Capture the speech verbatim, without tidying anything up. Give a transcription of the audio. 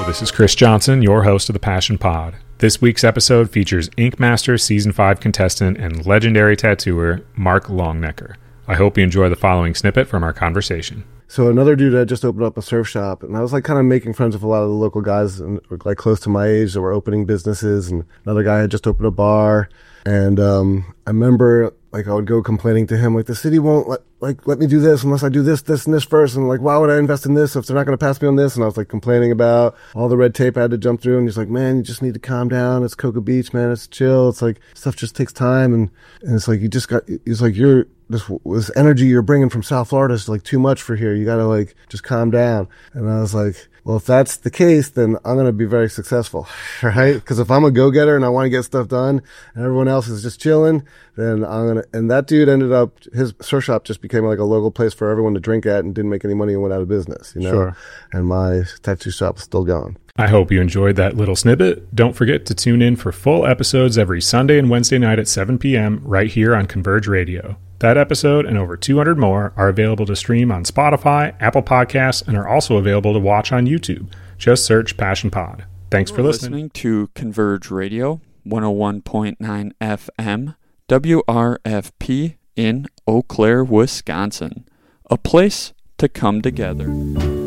Hello, this is Chris Johnson, your host of the Passion Pod. This week's episode features Ink Master Season five contestant and legendary tattooer Mark Longnecker. I hope you enjoy the following snippet from our conversation. So another dude had just opened up a surf shop, and I was like kind of making friends with a lot of the local guys and like close to my age that were opening businesses, and another guy had just opened a bar. And um, I remember like I would go complaining to him like the city won't let like let me do this unless I do this, this, and this first. And like, why would I invest in this if they're not going to pass me on this? And I was like complaining about all the red tape I had to jump through. And he's like, man, you just need to calm down. It's Cocoa Beach, man. It's chill. It's like stuff just takes time. And, and it's like, you just got, he's like, you're, this, this energy you're bringing from South Florida is like too much for here. You got to like just calm down. And I was like, well, if that's the case, then I'm going to be very successful, right? Because if I'm a go-getter and I want to get stuff done and everyone else is just chilling, then I'm going to, and that dude ended up, his surf shop just became like a local place for everyone to drink at and didn't make any money and went out of business, you know? Sure. And my tattoo shop is still going. I hope you enjoyed that little snippet. Don't forget to tune in for full episodes every Sunday and Wednesday night at seven p.m. right here on Converge Radio. That episode and over two hundred more are available to stream on Spotify, Apple Podcasts, and are also available to watch on YouTube. Just search Passion Pod. Thanks You're for listening. listening to Converge Radio, one oh one point nine F M, W R F P in Eau Claire, Wisconsin. A place to come together.